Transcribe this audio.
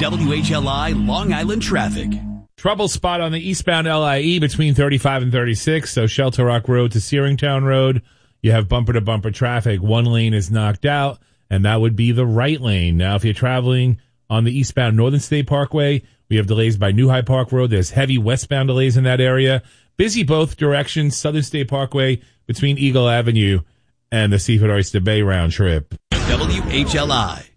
WHLI Long Island traffic. Trouble spot on the eastbound LIE between 35 and 36. So Shelter Rock Road to Searingtown Road, you have bumper-to-bumper traffic. One lane is knocked out, and that would be the right lane. Now, if you're traveling on the eastbound Northern State Parkway, we have delays by New High Park Road. There's heavy westbound delays in that area. Busy both directions, Southern State Parkway between Eagle Avenue and the Seaford Oyster Bay round trip. WHLI.